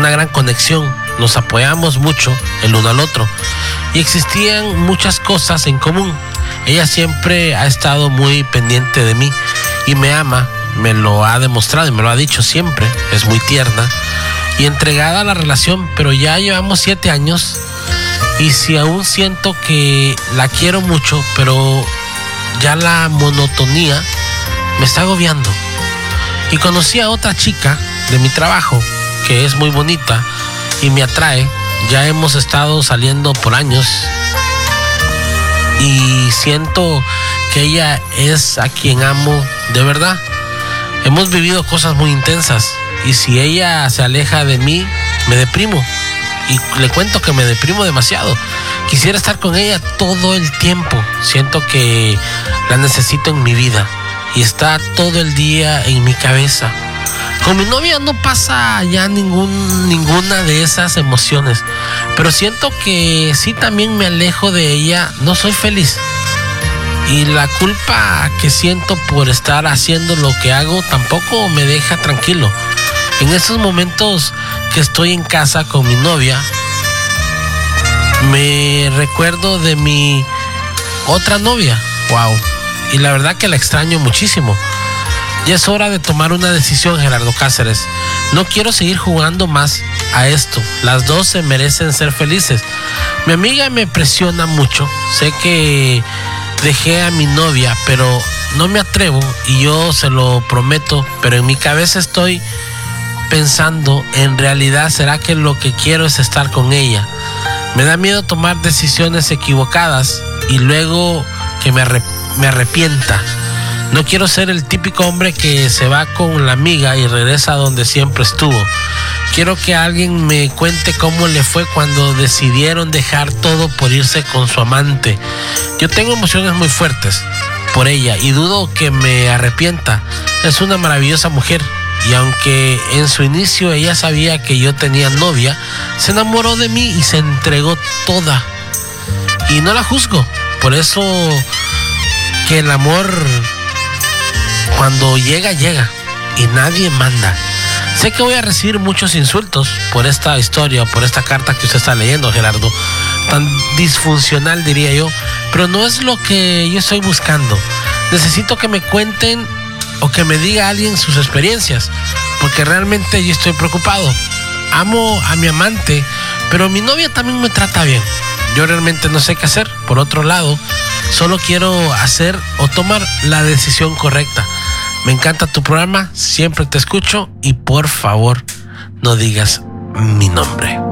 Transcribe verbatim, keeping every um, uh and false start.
una gran conexión, nos apoyamos mucho el uno al otro y existían muchas cosas en común. Ella siempre ha estado muy pendiente de mí y me ama, me lo ha demostrado y me lo ha dicho siempre. Es muy tierna y entregada a la relación, pero ya llevamos siete años y si aún siento que la quiero mucho, pero ya la monotonía me está agobiando. Y conocí a otra chica de mi trabajo que es muy bonita y me atrae. Ya hemos estado saliendo por años y siento que ella es a quien amo de verdad. Hemos vivido cosas muy intensas y si ella se aleja de mí, me deprimo. Y le cuento que me deprimo demasiado. Quisiera estar con ella todo el tiempo. Siento que la necesito en mi vida y está todo el día en mi cabeza. Con mi novia no pasa ya ningún, ninguna de esas emociones, pero siento que sí también me alejo de ella, no soy feliz. Y la culpa que siento por estar haciendo lo que hago tampoco me deja tranquilo. En esos momentos que estoy en casa con mi novia, me recuerdo de mi otra novia, wow, y la verdad que la extraño muchísimo. Ya es hora de tomar una decisión, Gerardo Cáceres. No quiero seguir jugando más a esto. Las dos se merecen ser felices. Mi amiga me presiona mucho. Sé que dejé a mi novia, pero no me atrevo y yo se lo prometo. Pero en mi cabeza estoy pensando, en realidad, ¿será que lo que quiero es estar con ella? Me da miedo tomar decisiones equivocadas y luego que me, arrep- me arrepienta. No quiero ser el típico hombre que se va con la amiga y regresa a donde siempre estuvo. Quiero que alguien me cuente cómo le fue cuando decidieron dejar todo por irse con su amante. Yo tengo emociones muy fuertes por ella y dudo que me arrepienta. Es una maravillosa mujer y aunque en su inicio ella sabía que yo tenía novia, se enamoró de mí y se entregó toda. Y no la juzgo. Por eso que el amor, cuando llega, llega y nadie manda. Sé que voy a recibir muchos insultos por esta historia, por esta carta que usted está leyendo, Gerardo. Tan disfuncional, diría yo, pero no es lo que yo estoy buscando. Necesito que me cuenten o que me diga alguien sus experiencias, porque realmente yo estoy preocupado. Amo a mi amante, pero mi novia también me trata bien. Yo realmente no sé qué hacer. Por otro lado, solo quiero hacer o tomar la decisión correcta. Me encanta tu programa, siempre te escucho y por favor no digas mi nombre.